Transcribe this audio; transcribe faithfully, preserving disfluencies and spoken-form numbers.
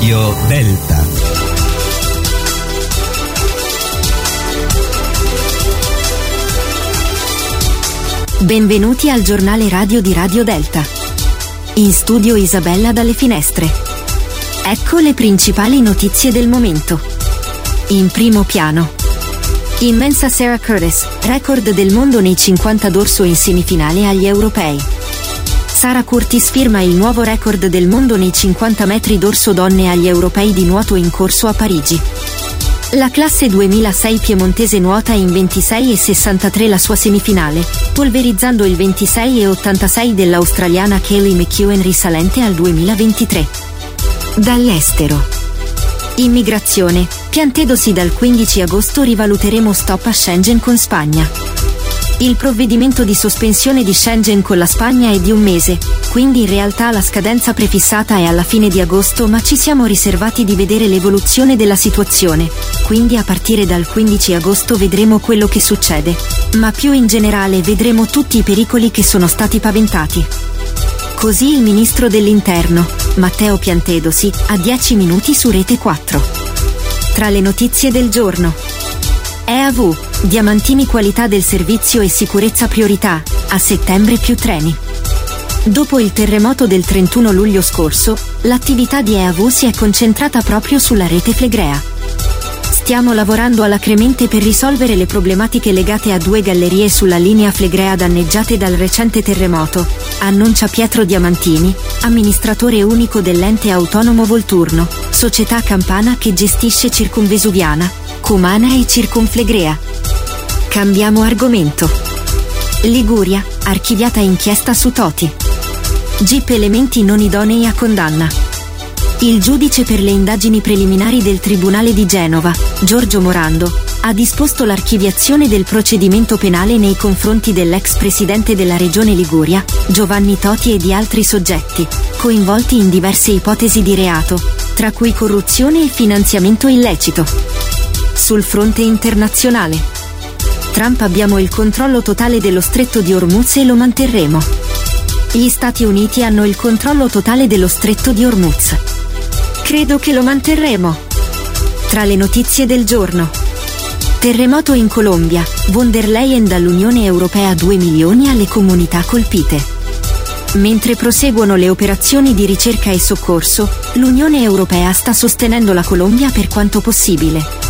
Radio Delta. Benvenuti al giornale radio di Radio Delta. In studio Isabella dalle finestre. Ecco le principali notizie del momento. In primo piano. Immensa Sarah Curtis, record del mondo nei cinquanta dorso in semifinale agli europei. Sarah Curtis firma il nuovo record del mondo nei cinquanta metri dorso donne agli europei di nuoto in corso a Parigi. La classe duemilasei piemontese nuota in ventisei e sessantatré la sua semifinale, polverizzando il ventisei e ottantasei dell'australiana Kaylee McEwen risalente al duemilaventitré. Dall'estero. Immigrazione. Piantedosi dal quindici agosto rivaluteremo stop a Schengen con Spagna. Il provvedimento di sospensione di Schengen con la Spagna è di un mese, quindi in realtà la scadenza prefissata è alla fine di agosto, ma ci siamo riservati di vedere l'evoluzione della situazione, quindi a partire dal quindici agosto vedremo quello che succede, ma più in generale vedremo tutti i pericoli che sono stati paventati. Così il ministro dell'Interno, Matteo Piantedosi, a dieci minuti su Rete quattro. Tra le notizie del giorno. E A V, Diamantini qualità del servizio e sicurezza priorità, a settembre più treni. Dopo il terremoto del trentuno luglio scorso, l'attività di E A V si è concentrata proprio sulla rete Flegrea. Stiamo lavorando alacremente per risolvere le problematiche legate a due gallerie sulla linea Flegrea danneggiate dal recente terremoto, annuncia Pietro Diamantini, amministratore unico dell'ente autonomo Volturno, società campana che gestisce Circumvesuviana, Cumana e Circumflegrea. Cambiamo argomento. Liguria, archiviata inchiesta su Toti. G I P elementi non idonei a condanna. Il giudice per le indagini preliminari del Tribunale di Genova, Giorgio Morando, ha disposto l'archiviazione del procedimento penale nei confronti dell'ex presidente della Regione Liguria, Giovanni Toti, e di altri soggetti, coinvolti in diverse ipotesi di reato, tra cui corruzione e finanziamento illecito. Sul fronte internazionale. Trump: abbiamo il controllo totale dello stretto di Hormuz e lo manterremo. Gli Stati Uniti hanno il controllo totale dello stretto di Hormuz. Credo che lo manterremo. Tra le notizie del giorno. Terremoto in Colombia, von der Leyen dall'Unione Europea due milioni alle comunità colpite. Mentre proseguono le operazioni di ricerca e soccorso, l'Unione Europea sta sostenendo la Colombia per quanto possibile.